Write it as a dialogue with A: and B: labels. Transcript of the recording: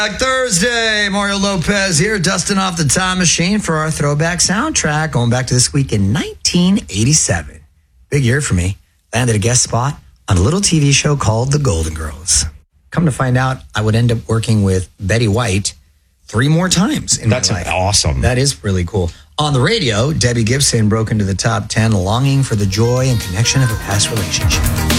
A: Thursday, Mario Lopez here, dusting off the time machine for our throwback soundtrack, going back to this week in 1987. Big year for me. Landed a guest spot on a little TV show called The Golden Girls. Come to find out, I would end up working with Betty White 3 more times in my life.
B: That's awesome.
A: That is really cool. On the radio, Debbie Gibson broke into the top 10, longing for the joy and connection of a past relationship.